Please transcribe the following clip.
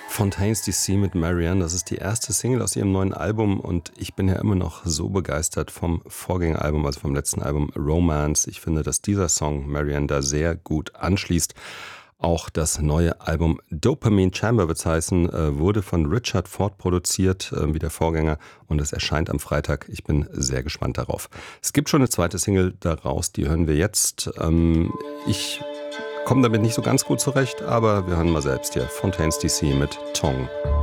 Fontaines DC mit Marianne, das ist die erste Single aus ihrem neuen Album und ich bin ja immer noch so begeistert vom Vorgängeralbum, also vom letzten Album Romance. Ich finde, dass dieser Song Marianne da sehr gut anschließt. Auch das neue Album Dopamine Chamber wird's heißen, wurde von Richard Ford produziert, wie der Vorgänger, und es erscheint am Freitag. Ich bin sehr gespannt darauf. Es gibt schon eine zweite Single daraus, die hören wir jetzt. Ich komme damit nicht so ganz gut zurecht, aber wir hören mal selbst hier. Fontaines DC mit Tongue.